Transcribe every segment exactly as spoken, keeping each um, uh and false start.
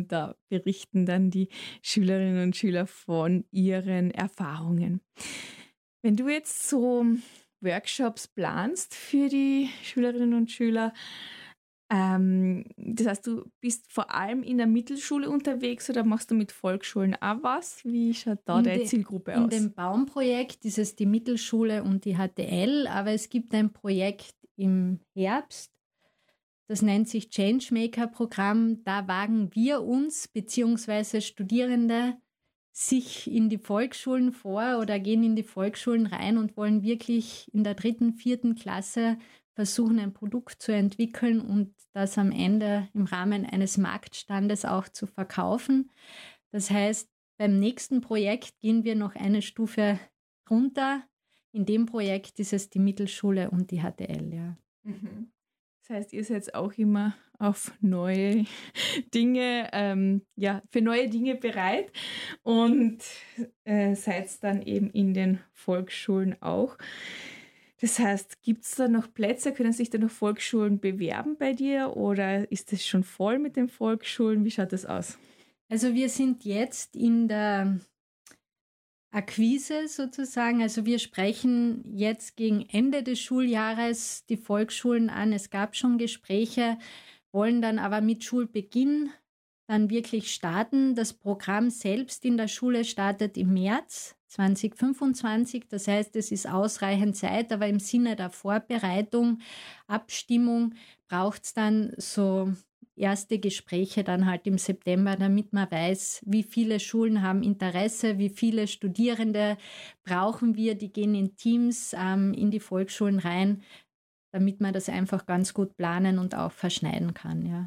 und da berichten dann die Schülerinnen und Schüler von ihren Erfahrungen. Wenn du jetzt so Workshops planst für die Schülerinnen und Schüler, ähm, das heißt, du bist vor allem in der Mittelschule unterwegs oder machst du mit Volksschulen auch was? Wie schaut da In, deine de, Zielgruppe in aus? dem Baumprojekt ist es die Mittelschule und die H T L, aber es gibt ein Projekt im Herbst, das nennt sich Changemaker-Programm. Da wagen wir uns, beziehungsweise Studierende, sich in die Volksschulen vor oder gehen in die Volksschulen rein und wollen wirklich in der dritten, vierten Klasse versuchen, ein Produkt zu entwickeln und das am Ende im Rahmen eines Marktstandes auch zu verkaufen. Das heißt, beim nächsten Projekt gehen wir noch eine Stufe runter. In dem Projekt ist es die Mittelschule und die H T L, ja. Mhm. Das heißt, ihr seid auch immer auf neue Dinge, ähm, ja, für neue Dinge bereit und äh, seid dann eben in den Volksschulen auch. Das heißt, gibt es da noch Plätze? Können sich da noch Volksschulen bewerben bei dir oder ist es schon voll mit den Volksschulen? Wie schaut das aus? Also wir sind jetzt in der Akquise sozusagen. Also wir sprechen jetzt gegen Ende des Schuljahres die Volksschulen an. Es gab schon Gespräche, wollen dann aber mit Schulbeginn dann wirklich starten. Das Programm selbst in der Schule startet im März zwanzig fünfundzwanzig. Das heißt, es ist ausreichend Zeit, aber im Sinne der Vorbereitung, Abstimmung braucht es dann so erste Gespräche dann halt im September, damit man weiß, wie viele Schulen haben Interesse, wie viele Studierende brauchen wir, die gehen in Teams ähm, in die Volksschulen rein, damit man das einfach ganz gut planen und auch verschneiden kann, ja.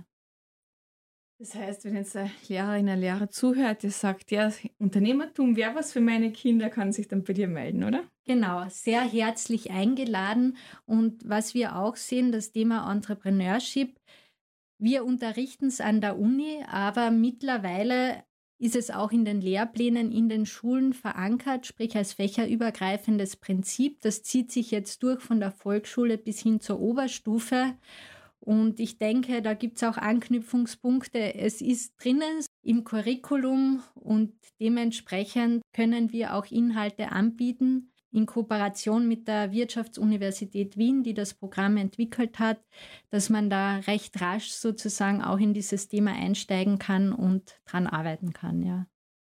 Das heißt, wenn jetzt eine Lehrerin, ein Lehrer zuhört, der sagt, ja, Unternehmertum wäre was für meine Kinder, kann sich dann bei dir melden, oder? Genau, sehr herzlich eingeladen. Und was wir auch sehen, das Thema Entrepreneurship, wir unterrichten es an der Uni, aber mittlerweile ist es auch in den Lehrplänen in den Schulen verankert, sprich als fächerübergreifendes Prinzip. Das zieht sich jetzt durch von der Volksschule bis hin zur Oberstufe. Und ich denke, da gibt es auch Anknüpfungspunkte. Es ist drinnen im Curriculum und dementsprechend können wir auch Inhalte anbieten in Kooperation mit der Wirtschaftsuniversität Wien, die das Programm entwickelt hat, dass man da recht rasch sozusagen auch in dieses Thema einsteigen kann und dran arbeiten kann, ja.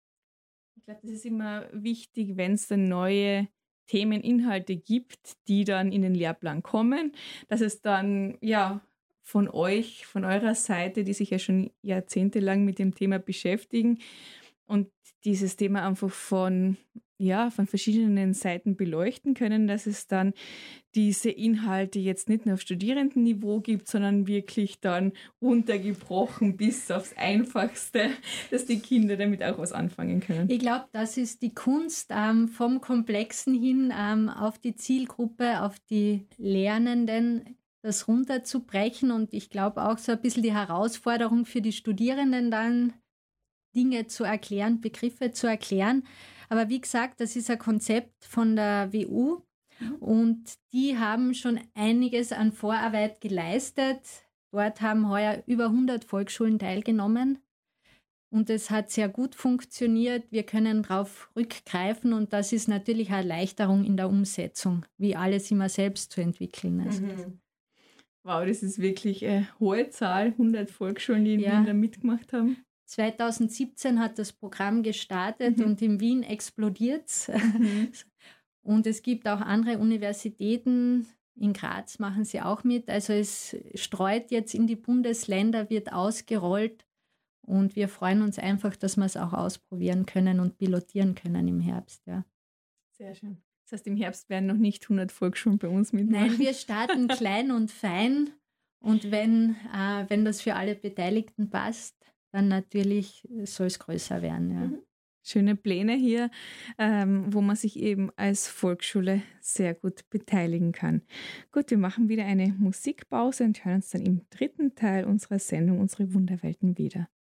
Ich glaube, das ist immer wichtig, wenn es dann neue Themeninhalte gibt, die dann in den Lehrplan kommen, dass es dann, ja, von euch, von eurer Seite, die sich ja schon jahrzehntelang mit dem Thema beschäftigen und dieses Thema einfach von, ja, von verschiedenen Seiten beleuchten können, dass es dann diese Inhalte jetzt nicht nur auf Studierendenniveau gibt, sondern wirklich dann runtergebrochen bis aufs Einfachste, dass die Kinder damit auch was anfangen können. Ich glaube, das ist die Kunst, ähm, vom Komplexen hin ähm, auf die Zielgruppe, auf die Lernenden, das runterzubrechen. Und ich glaube auch so ein bisschen die Herausforderung für die Studierenden dann, Dinge zu erklären, Begriffe zu erklären. Aber wie gesagt, das ist ein Konzept von der W U mhm. und die haben schon einiges an Vorarbeit geleistet. Dort haben heuer über hundert Volksschulen teilgenommen und es hat sehr gut funktioniert. Wir können darauf rückgreifen und das ist natürlich eine Erleichterung in der Umsetzung, wie alles immer selbst zu entwickeln ist. Mhm. Wow, das ist wirklich eine hohe Zahl, hundert Volksschulen, die in ja. Wien da mitgemacht haben. zweitausendsiebzehn hat das Programm gestartet mhm. und in Wien explodiert es. Mhm. Und es gibt auch andere Universitäten, in Graz machen sie auch mit. Also es streut jetzt in die Bundesländer, wird ausgerollt und wir freuen uns einfach, dass wir es auch ausprobieren können und pilotieren können im Herbst. Ja. Sehr schön. Das heißt, im Herbst werden noch nicht hundert Volksschulen bei uns mitmachen? Nein, wir starten klein und fein und wenn, äh, wenn das für alle Beteiligten passt, dann natürlich soll es größer werden. Ja. Mhm. Schöne Pläne hier, ähm, wo man sich eben als Volksschule sehr gut beteiligen kann. Gut, wir machen wieder eine Musikpause und hören uns dann im dritten Teil unserer Sendung Unsere Wunderwelten wieder.